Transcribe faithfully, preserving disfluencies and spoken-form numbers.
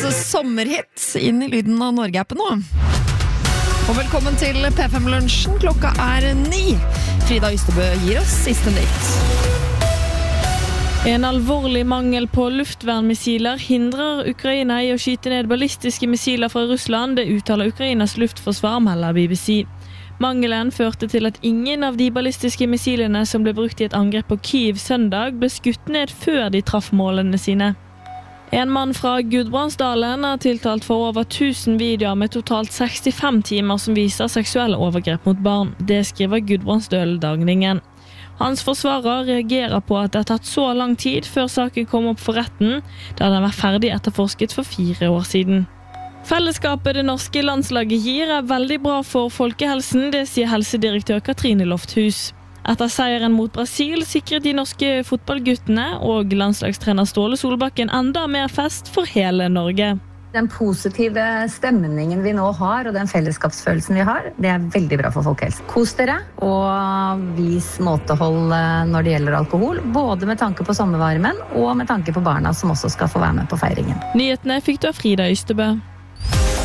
sommerhit inn i lyden av Norge-appen nå. Og velkommen til P fem-lunsjen. Klokka er ni. Frida Ystebø gir oss siste nytt. En alvorlig mangel på luftvernmissiler hindrer Ukraina i å skyte ned ballistiske missiler fra Russland, det uttaler Ukrainas luftforsvar, melder B B C. Mangelen førte til at ingen av de ballistiske missilene som ble brukt i et angrep på Kyiv søndag ble skutt ned før de traff målene sine. En mann fra Gudbrandsdalen er tiltalt for over tusen videoer med totalt sekstifem timer som viser seksuelle overgrep mot barn. Det skriver Gudbrandsdølen-dagningen. Hans forsvarer reagerer på at det har tatt så lang tid før saken kom opp for retten, da den var ferdig etterforsket for fire år siden. Fellesskapet det norske landslaget gir er veldig bra for folkehelsen, det sier helsedirektør Katrine Lofthus. Etter seieren mot Brasil sikret de norske fotballguttene og landslagstrener Ståle Solbakken enda mer fest for hele Norge. Den positive stemningen vi nå har, og den fellesskapsfølelsen vi har, det er veldig bra for folkehelsen. Kos dere, og vis måtehold når det gjelder alkohol, både med tanke på sommervarmen og med tanke på barna som også skal få være med på feiringen. Nyhetene fikk du av Frida Ystebø.